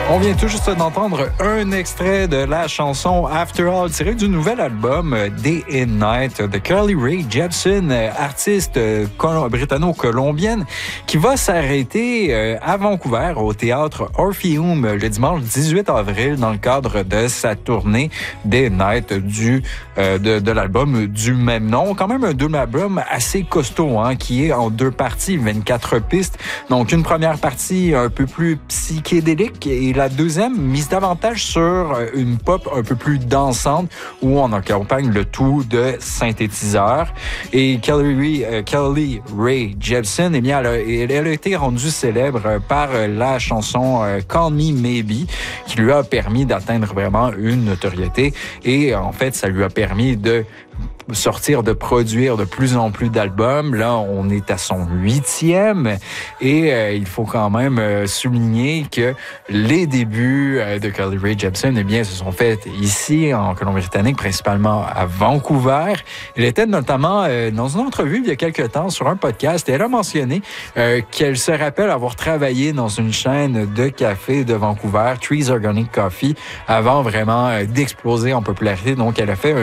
On vient tout juste d'entendre un extrait de la chanson After All, tiré du nouvel album Day and Night de Carly Rae Jepsen, artiste britanno-colombienne, qui va s'arrêter à Vancouver au théâtre Orpheum le dimanche 18 avril dans le cadre de sa tournée Day and Night de l'album du même nom. Quand même un double album assez costaud, qui est en 2 parties, 24 pistes. Donc une première partie un peu plus psychédélique et la deuxième mise davantage sur une pop un peu plus dansante où on accompagne le tout de synthétiseurs. Et Carly Rae Jepsen, eh bien, elle a été rendue célèbre par la chanson Call Me Maybe, qui lui a permis d'atteindre vraiment une notoriété. Et en fait, ça lui a permis de produire de plus en plus d'albums. Là, on est à son 8e et il faut quand même souligner que les débuts de Carly Rae Jepsen, eh bien, se sont faits ici, en Colombie-Britannique, principalement à Vancouver. Elle était notamment dans une entrevue il y a quelques temps sur un podcast et elle a mentionné qu'elle se rappelle avoir travaillé dans une chaîne de café de Vancouver, Trees Organic Coffee, avant vraiment d'exploser en popularité. Donc, elle a fait